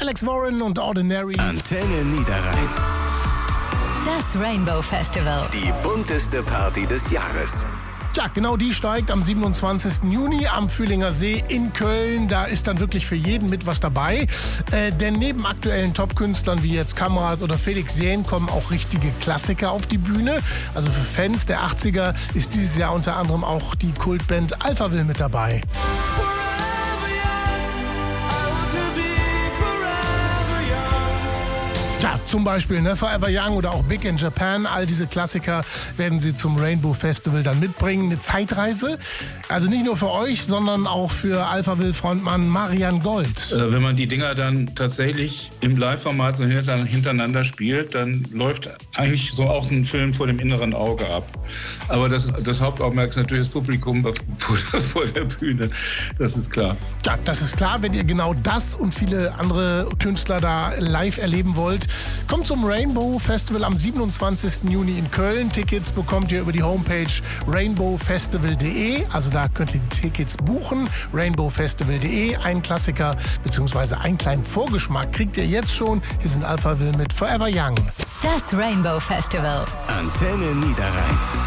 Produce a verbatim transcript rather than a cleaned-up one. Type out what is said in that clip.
Alex Warren und Ordinary. Antenne Niederrhein. Das Rainbow Festival. Die bunteste Party des Jahres. Tja, genau die steigt am siebenundzwanzigsten Juni am Fühlinger See in Köln. Da ist dann wirklich für jeden mit was dabei. Äh, denn neben aktuellen Top-Künstlern wie jetzt Kamrat oder Felix Jähn kommen auch richtige Klassiker auf die Bühne. Also für Fans der achtziger ist dieses Jahr unter anderem auch die Kultband Alphaville mit dabei. Tja, zum Beispiel ne, Forever Young oder auch Big in Japan. All diese Klassiker werden sie zum Rainbow Festival dann mitbringen. Eine Zeitreise. Also nicht nur für euch, sondern auch für Alphaville-Frontmann Marian Gold. Äh, wenn man die Dinger dann tatsächlich im Live-Format so hintereinander spielt, dann läuft eigentlich so auch ein Film vor dem inneren Auge ab. Aber das, das Hauptaugenmerk ist natürlich das Publikum vor, vor der Bühne. Das ist klar. Ja, das ist klar. Wenn ihr genau das und viele andere Künstler da live erleben wollt, kommt zum Rainbow Festival am siebenundzwanzigsten Juni in Köln. Tickets bekommt ihr über die Homepage rainbow festival punkt de. Also da könnt ihr die Tickets buchen. rainbow festival punkt de. Ein Klassiker bzw. einen kleinen Vorgeschmack kriegt ihr jetzt schon. Hier sind Alphaville mit Forever Young. Das Rainbow Festival. Antenne Niederrhein.